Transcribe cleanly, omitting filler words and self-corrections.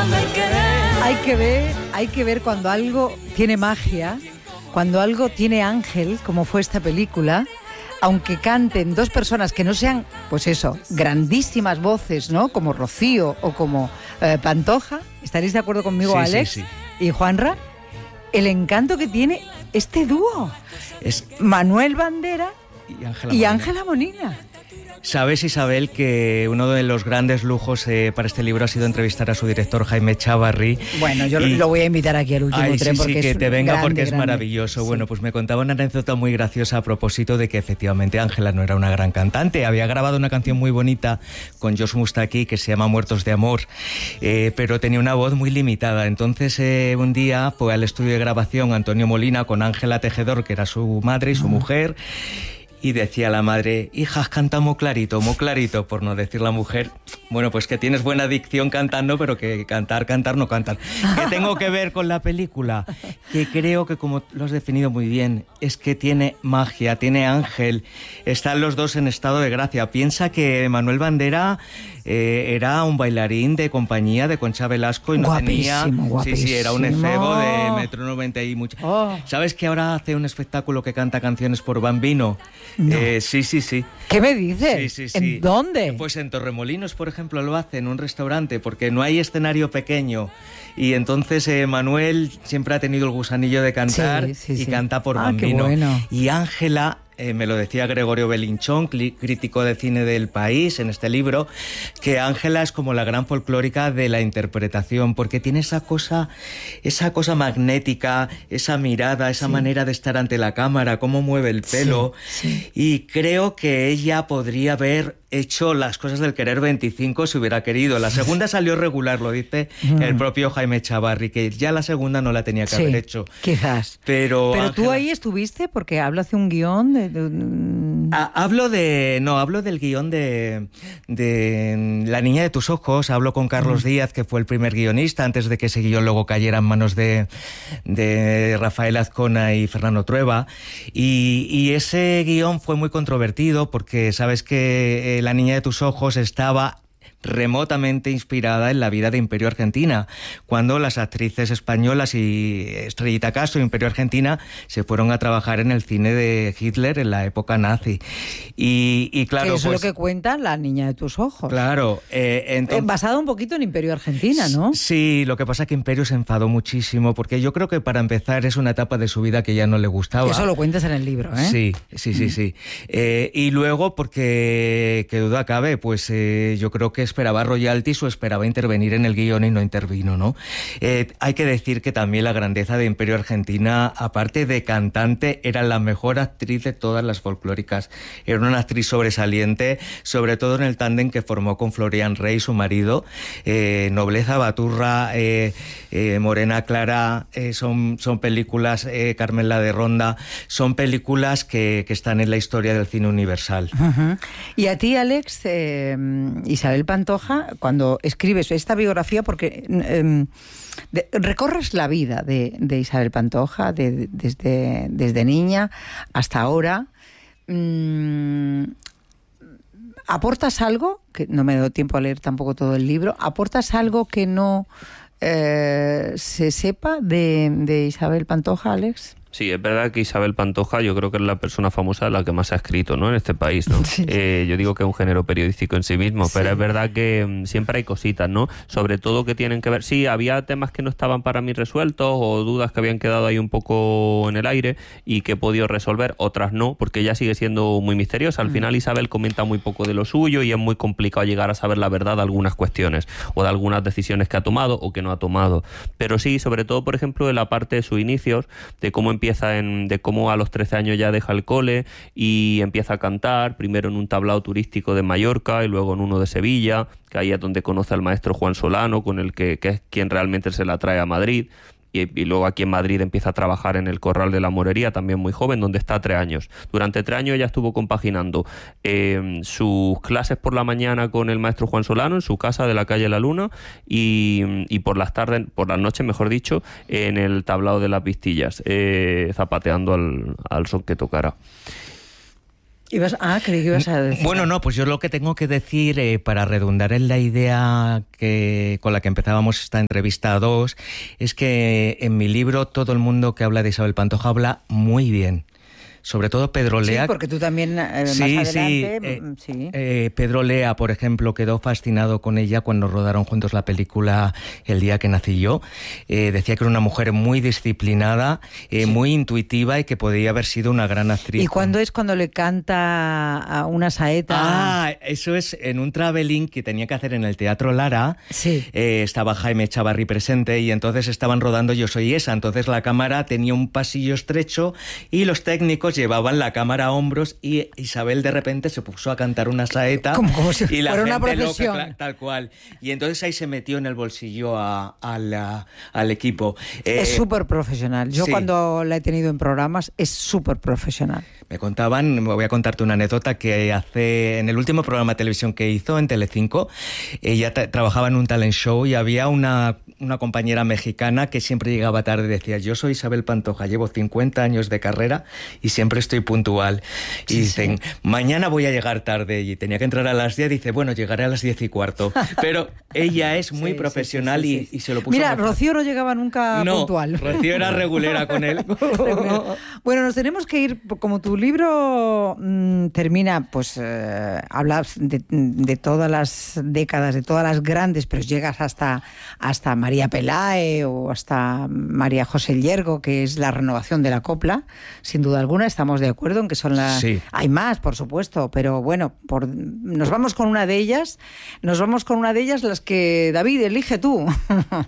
Hay que ver cuando algo tiene magia, cuando algo tiene ángel, como fue esta película, aunque canten dos personas que no sean, pues eso, grandísimas voces, ¿no? Como Rocío o como Pantoja. ¿Estaréis de acuerdo conmigo, sí, Alex? Sí. Y Juanra, el encanto que tiene este dúo. Es Manuel Bandera y Ángela Molina. Sabes, Isabel, que uno de los grandes lujos para este libro ha sido entrevistar a su director, Jaime Chávarri. Bueno, yo lo voy a invitar aquí al último tren porque que es te venga grande, porque es grande. maravilloso. Sí. Bueno, pues me contaba una anécdota muy graciosa a propósito de que efectivamente Ángela no era una gran cantante. Había grabado una canción muy bonita con Josh Mustaki que se llama Muertos de Amor, pero tenía una voz muy limitada. Entonces un día fue al estudio de grabación Antonio Molina con Ángela Tejedor, que era su madre y su mujer. Y decía la madre, hijas, canta muy clarito, por no decir la mujer. Bueno, pues que tienes buena dicción cantando, pero que cantar no cantan. ¿Qué tengo que ver con la película? Que creo que, como lo has definido muy bien, es que tiene magia, tiene ángel. Están los dos en estado de gracia. Piensa que Manuel Bandera era un bailarín de compañía de Concha Velasco y no tenía... Guapísimo. Sí, era un efebo de 1,90 m y mucho. Oh. ¿Sabes que ahora hace un espectáculo que canta canciones por Bambino? No. Sí. ¿Qué me dices? Sí. ¿En dónde? Pues en Torremolinos, por ejemplo, lo hace en un restaurante porque no hay escenario pequeño. Y entonces Manuel siempre ha tenido el gusanillo de cantar y canta por Bambino. Qué bueno. Y Ángela... me lo decía Gregorio Belinchón, crítico de cine del País, en este libro, que Ángela es como la gran folclórica de la interpretación, porque tiene esa cosa magnética, esa mirada, esa manera de estar ante la cámara, cómo mueve el pelo. Sí. Y creo que ella podría haber hecho Las cosas del querer 25 si hubiera querido. La segunda ssalió regular, lo dice el propio Jaime Chávarri, que ya la segunda no la tenía que haber hecho. Quizás. Pero Ángela... tú ahí estuviste porque hablas de un guión hablo del guión de La niña de tus ojos. Hablo con Carlos Díaz, que fue el primer guionista antes de que ese guión luego cayera en manos de Rafael Azcona y Fernando Trueba, y ese guión fue muy controvertido porque sabes que La niña de tus ojos estaba remotamente inspirada en la vida de Imperio Argentina, cuando las actrices españolas y Estrellita Castro y Imperio Argentina se fueron a trabajar en el cine de Hitler en la época nazi. Y claro, que eso es lo que cuenta La niña de tus ojos. Claro. Basado un poquito en Imperio Argentina, ¿no? Sí, lo que pasa es que Imperio se enfadó muchísimo, porque yo creo que para empezar es una etapa de su vida que ya no le gustaba. Eso lo cuentas en el libro, ¿eh? Sí. Y luego, porque qué duda cabe, pues yo creo que esperaba royalties o esperaba intervenir en el guión y no intervino, ¿no? Hay que decir que también la grandeza de Imperio Argentina, aparte de cantante, era la mejor actriz de todas las folclóricas. Era una actriz sobresaliente, sobre todo en el tándem que formó con Florian Rey, su marido. Nobleza Baturra, Morena Clara, son películas, Carmen la de Ronda, son películas que están en la historia del cine universal. Uh-huh. Y a ti, Alex, Isabel Pantoja, cuando escribes esta biografía, porque recorres la vida de Isabel Pantoja desde niña hasta ahora, ¿aportas algo? Que no me he dado tiempo a leer tampoco todo el libro. ¿Aportas algo que no se sepa de Isabel Pantoja, Alex? Sí, es verdad que Isabel Pantoja yo creo que es la persona famosa de la que más ha escrito, ¿no?, en este país, ¿no? Sí. Yo digo que es un género periodístico en sí mismo, pero es verdad que siempre hay cositas, ¿no? Sobre todo que tienen que ver... Sí, había temas que no estaban para mí resueltos o dudas que habían quedado ahí un poco en el aire y que he podido resolver, otras no, porque ella sigue siendo muy misteriosa. Al final Isabel comenta muy poco de lo suyo y es muy complicado llegar a saber la verdad de algunas cuestiones o de algunas decisiones que ha tomado o que no ha tomado. Pero sí, sobre todo, por ejemplo, de la parte de sus inicios, de cómo empieza de cómo a los 13 años ya deja el cole y empieza a cantar, primero en un tablao turístico de Mallorca y luego en uno de Sevilla, que ahí es donde conoce al maestro Juan Solano, con el que es quien realmente se la trae a Madrid. Y luego aquí en Madrid empieza a trabajar en el Corral de la Morería, también muy joven, donde está 3 años. Durante 3 años ella estuvo compaginando sus clases por la mañana con el maestro Juan Solano en su casa de la calle La Luna y por las noches, mejor dicho, en el tablao de las Vistillas, zapateando al son que tocara. Creí que ibas a decir. Bueno, no, pues yo lo que tengo que decir, para redundar en la idea con la que empezábamos esta entrevista 2, es que en mi libro todo el mundo que habla de Isabel Pantoja habla muy bien. Sobre todo Pedro Lea. Sí, porque tú también más adelante... Pedro Lea, por ejemplo, quedó fascinado con ella cuando rodaron juntos la película El día que nací yo. Decía que era una mujer muy disciplinada, muy intuitiva y que podía haber sido una gran actriz. ¿Y cuándo es cuando le canta a una saeta? Eso es en un traveling que tenía que hacer en el Teatro Lara. Sí. Estaba Jaime Chavarri presente y entonces estaban rodando Yo soy esa. Entonces la cámara tenía un pasillo estrecho y los técnicos llevaban la cámara a hombros y Isabel de repente se puso a cantar una saeta como si y la fuera gente una procesión. loca, tal cual. Y entonces ahí se metió en el bolsillo al equipo. Es súper profesional. Yo cuando la he tenido en programas es súper profesional. Me voy a contarte una anécdota que en el último programa de televisión que hizo en Telecinco, ella trabajaba en un talent show y había una compañera mexicana que siempre llegaba tarde y decía: yo soy Isabel Pantoja, llevo 50 años de carrera y siempre estoy puntual. Y dicen, mañana voy a llegar tarde, y tenía que entrar a las 10, dice, bueno, llegaré a las 10:15. Pero ella es muy profesional y se lo puso. Mira, Rocío no llegaba nunca puntual. Rocío era regulera con él. Bueno, nos tenemos que ir, como tu libro termina, pues hablas de todas las décadas, de todas las grandes, pero llegas hasta María Pelae o hasta María José Llergo, que es la renovación de la copla, sin duda alguna. Estamos de acuerdo en que son las... Sí. Hay más, por supuesto, pero bueno, nos vamos con una de ellas, las que, David, elige tú.